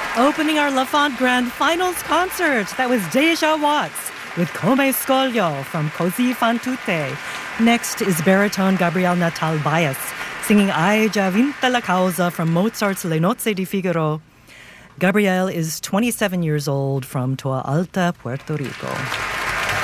Opening our La Font Grand Finals concert, that was Deja Watts with Come Scoglio from Così fan tutte. Next is baritone Gabriel Natal Baez singing Hai già vinta la causa from Mozart's Le Nozze di Figaro. Gabriel is 27 years old from Toa Alta, Puerto Rico.